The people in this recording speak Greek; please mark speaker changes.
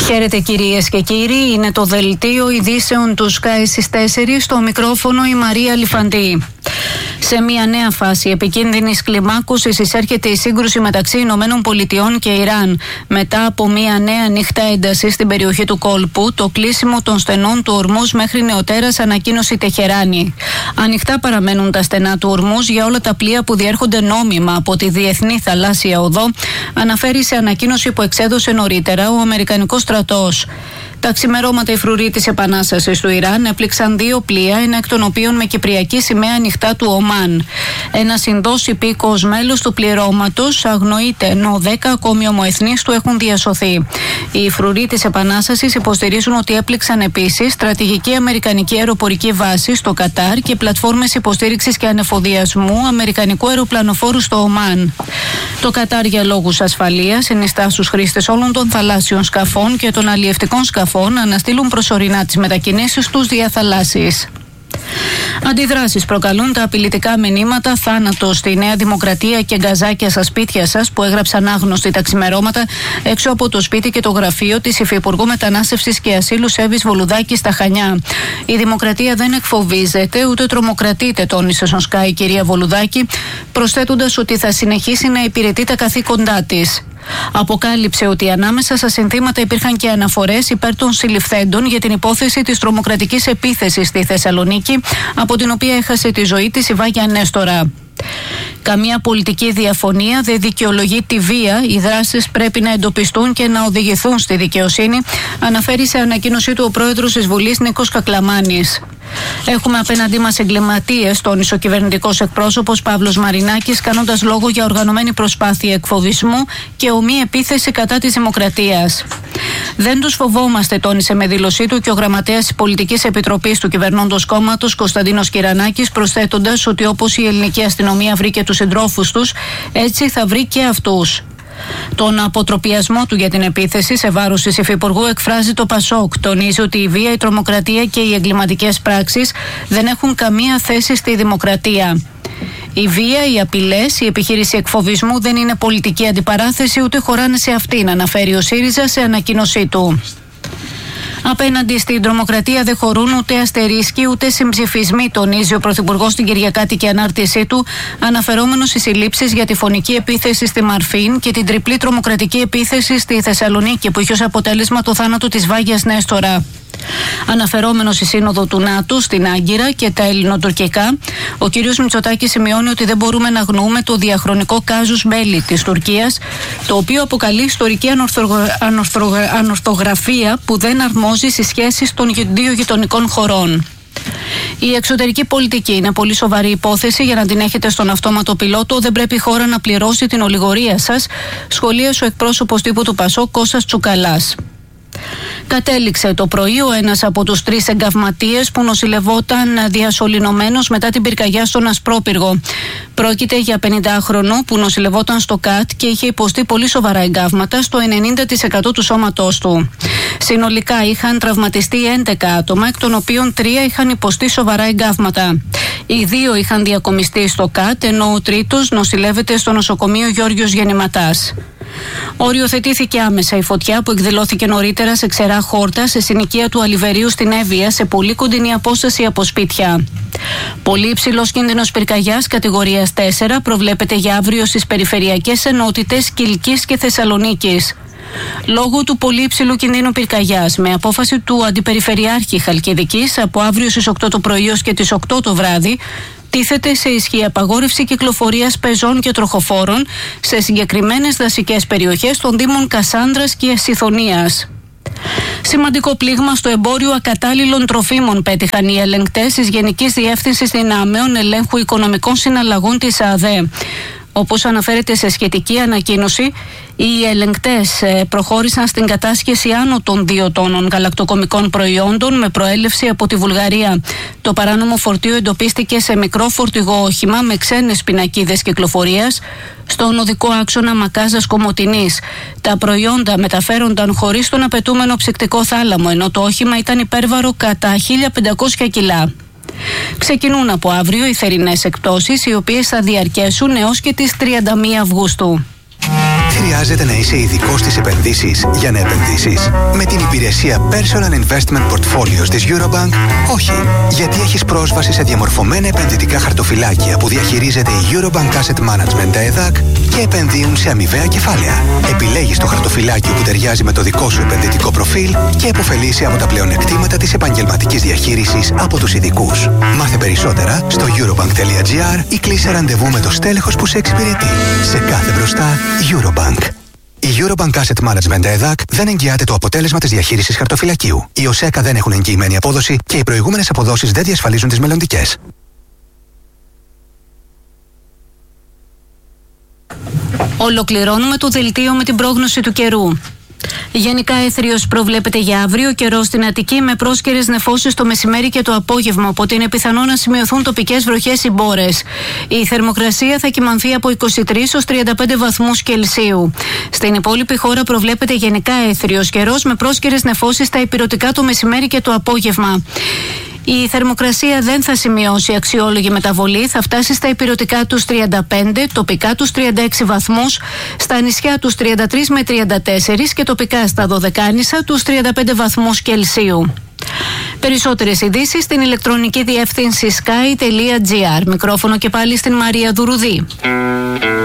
Speaker 1: Χαίρετε κυρίες και κύριοι, είναι το δελτίο ειδήσεων του Sky στις 4, στο μικρόφωνο η Μαρία Λιφαντή. Σε μια νέα φάση επικίνδυνης κλιμάκωσης εισέρχεται η σύγκρουση μεταξύ Ηνωμένων Πολιτειών και Ιράν. Μετά από μια νέα νύχτα ένταση στην περιοχή του κόλπου, το κλείσιμο των στενών του Ορμούζ μέχρι νεοτέρας ανακοίνωσε η Τεχεράνη. Ανοιχτά παραμένουν τα στενά του Ορμούζ για όλα τα πλοία που διέρχονται νόμιμα από τη Διεθνή Θαλάσσια Οδό, αναφέρει σε ανακοίνωση που εξέδωσε νωρίτερα ο Αμερικανικός στρατός. Τα ξημερώματα, οι φρουροί της Επανάστασης του Ιράν έπληξαν 2 πλοία, ένα εκ των οποίων με κυπριακή σημαία ανοιχτά του Ομάν. Ένας Ινδός υπήκοος μέλος του πληρώματος αγνοείται, ενώ 10 ακόμη ομοεθνείς του έχουν διασωθεί. Οι φρουροί της Επανάστασης υποστηρίζουν ότι έπληξαν επίσης στρατηγική αμερικανική αεροπορική βάση στο Κατάρ και πλατφόρμες υποστήριξης και ανεφοδιασμού αμερικανικού αεροπλανοφόρου στο Ομάν. Το Κατάρ, για λόγους ασφαλείας, συνιστά στους χρήστες όλων των θαλάσσιων σκαφών και των αλλιευτικών σκαφών να αναστείλουν προσωρινά τις μετακινήσεις τους διαθαλάσσιες. Αντιδράσεις προκαλούν τα απειλητικά μηνύματα «Θάνατο στη Νέα Δημοκρατία» και «Γκαζάκια στα σπίτια σας» που έγραψαν άγνωστοι τα ξημερώματα έξω από το σπίτι και το γραφείο της Υφυπουργού Μετανάστευσης και Ασύλου Εύης Βολουδάκη στα Χανιά. «Η Δημοκρατία δεν εκφοβίζεται ούτε τρομοκρατείται», τόνισε στον Sky η κυρία Βολουδάκη, προσθέτοντας ότι θα συνεχίσει να υπηρετεί τα καθήκοντά της. Αποκάλυψε ότι ανάμεσα στα συνθήματα υπήρχαν και αναφορές υπέρ των συλληφθέντων για την υπόθεση της τρομοκρατικής επίθεσης στη Θεσσαλονίκη, από την οποία έχασε τη ζωή της η Βάγια Νέστορα. Καμία πολιτική διαφωνία δεν δικαιολογεί τη βία. Οι δράσεις πρέπει να εντοπιστούν και να οδηγηθούν στη δικαιοσύνη, αναφέρει σε ανακοίνωσή του ο πρόεδρος της Βουλής Νίκος Κακλαμάνης. «Έχουμε απέναντί μας εγκληματίες», τόνισε ο κυβερνητικός εκπρόσωπος Παύλος Μαρινάκης, κάνοντας λόγο για οργανωμένη προσπάθεια εκφοβισμού και ομή επίθεση κατά της δημοκρατίας. «Δεν τους φοβόμαστε», τόνισε με δήλωσή του και ο γραμματέας της Πολιτικής Επιτροπής του κυβερνώντος κόμματος Κωνσταντίνος Κυρανάκης, προσθέτοντας ότι όπως η ελληνική αστυνομία βρήκε τους συντρόφους τους, έτσι θα βρει και αυτούς. Τον αποτροπιασμό του για την επίθεση σε βάρος της Υφυπουργού εκφράζει το ΠΑΣΟΚ. Τονίζει ότι η βία, η τρομοκρατία και οι εγκληματικές πράξεις δεν έχουν καμία θέση στη δημοκρατία. Η βία, οι απειλές, η επιχείρηση εκφοβισμού δεν είναι πολιτική αντιπαράθεση, ούτε χωράνε σε αυτήν, αναφέρει ο ΣΥΡΙΖΑ σε ανακοίνωσή του. «Απέναντι στην τρομοκρατία δεν χωρούν ούτε αστερίσκοι ούτε συμψηφισμοί», τονίζει ο Πρωθυπουργός στην κυριακάτικη ανάρτησή του, αναφερόμενος στις συλλήψεις για τη φωνική επίθεση στη Μαρφίν και την τριπλή τρομοκρατική επίθεση στη Θεσσαλονίκη, που είχε ως αποτέλεσμα το θάνατο της Βάγιας Νέστορα. Αναφερόμενος στη Σύνοδο του ΝΑΤΟ στην Άγκυρα και τα ελληνοτουρκικά, ο κ. Μητσοτάκης σημειώνει ότι δεν μπορούμε να αγνοούμε το διαχρονικό κάζους μπέλι της Τουρκίας, το οποίο αποκαλεί ιστορική ανορθογραφία που δεν αρμόζει στις σχέσεις των 2 γειτονικών χωρών. «Η εξωτερική πολιτική είναι πολύ σοβαρή υπόθεση. Για να την έχετε στον αυτόματο πιλότο, δεν πρέπει η χώρα να πληρώσει την ολιγορία σας», σχολίασε ο εκπρόσωπος τύπου του ΠΑΣΟΚ Κώστας Τσουκαλάς. Κατέληξε το πρωί ο ένας από τους 3 εγκαυματίες που νοσηλευόταν διασωληνωμένος μετά την πυρκαγιά στον Ασπρόπυργο. Πρόκειται για 50χρονο που νοσηλευόταν στο ΚΑΤ και είχε υποστεί πολύ σοβαρά εγκαύματα στο 90% του σώματός του. Συνολικά είχαν τραυματιστεί 11 άτομα, εκ των οποίων 3 είχαν υποστεί σοβαρά εγκαύματα. Οι 2 είχαν διακομιστεί στο ΚΑΤ, ενώ ο τρίτος νοσηλεύεται στο νοσοκομείο Γιώργιος Γεννηματάς. Οριοθετήθηκε άμεσα η φωτιά που εκδηλώθηκε νωρίτερα σε ξερά χόρτα σε συνοικία του Αλιβερίου στην Εύβοια, σε πολύ κοντινή απόσταση από σπίτια. Πολύ υψηλός κίνδυνος πυρκαγιάς κατηγορίας 4 προβλέπεται για αύριο στις περιφερειακές ενότητες Κιλκής και Θεσσαλονίκης. Λόγω του πολύ υψηλού κινδύνου πυρκαγιάς, με απόφαση του Αντιπεριφερειάρχη Χαλκιδικής, από αύριο στις 8 το πρωί ως και τις 8 το βράδυ, τίθεται σε ισχύ απαγόρευση κυκλοφορίας πεζών και τροχοφόρων σε συγκεκριμένες δασικές περιοχές των δήμων Κασάνδρας και Σιθωνίας. Σημαντικό πλήγμα στο εμπόριο ακατάλληλων τροφίμων πέτυχαν οι ελεγκτές της Γενικής Διεύθυνσης Δυνάμεων Ελέγχου Οικονομικών Συναλλαγών της ΑΔΕ. Όπως αναφέρεται σε σχετική ανακοίνωση, οι ελεγκτές προχώρησαν στην κατάσχεση άνω των 2 τόνων γαλακτοκομικών προϊόντων με προέλευση από τη Βουλγαρία. Το παράνομο φορτίο εντοπίστηκε σε μικρό φορτηγό όχημα με ξένες πινακίδες κυκλοφορίας στον οδικό άξονα Μακάζας-Κομοτηνής. Τα προϊόντα μεταφέρονταν χωρίς τον απαιτούμενο ψυκτικό θάλαμο, ενώ το όχημα ήταν υπέρβαρο κατά 1.500 κιλά. Ξεκινούν από αύριο οι θερινές εκπτώσεις, οι οποίες θα διαρκέσουν έως και τις 31 Αυγούστου.
Speaker 2: Χρειάζεται να είσαι ειδικός στις επενδύσεις για να επενδύσεις? Με την υπηρεσία Personal Investment Portfolios της Eurobank, όχι. Γιατί έχεις πρόσβαση σε διαμορφωμένα επενδυτικά χαρτοφυλάκια που διαχειρίζεται η Eurobank Asset Management ΕΔΑΚ και επενδύουν σε αμοιβαία κεφάλαια. Επιλέγεις το χαρτοφυλάκιο που ταιριάζει με το δικό σου επενδυτικό προφίλ και επωφελείσαι από τα πλεονεκτήματα της επαγγελματικής διαχείρισης από τους ειδικούς. Μάθε περισσότερα στο eurobank.gr ή κλείσε ραντεβού με το στέλεχος που σε εξυπηρετεί. Σε κάθε μπροστά, Eurobank. Η Eurobank Asset Management ΕΔΑΚ δεν εγγυάται το αποτέλεσμα της διαχείρισης χαρτοφυλακίου. Οι ΟΣΕΚΑ δεν έχουν εγγυημένη απόδοση και οι προηγούμενες αποδόσεις δεν διασφαλίζουν τις μελλοντικές.
Speaker 1: Ολοκληρώνουμε το δελτίο με την πρόγνωση του καιρού. Γενικά έθριος προβλέπεται για αύριο, καιρό στην Αττική με πρόσκαιρες νεφώσεις το μεσημέρι και το απόγευμα, οπότε είναι πιθανό να σημειωθούν τοπικές βροχές ή μπόρες. Η θερμοκρασία θα κυμανθεί από 23 ως 35 βαθμούς Κελσίου. Στην υπόλοιπη χώρα προβλέπεται γενικά έθριος καιρός με πρόσκαιρες νεφώσεις στα ηπειρωτικά το μεσημέρι και το απόγευμα. Η θερμοκρασία δεν θα σημειώσει αξιόλογη μεταβολή, θα φτάσει στα ηπειρωτικά τους 35, τοπικά τους 36 βαθμούς, στα νησιά τους 33 με 34 και τοπικά στα Δωδεκάνησα τους 35 βαθμούς Κελσίου. Περισσότερες ειδήσεις στην ηλεκτρονική διεύθυνση sky.gr. Μικρόφωνο και πάλι στην Μαρία Δουρουδή.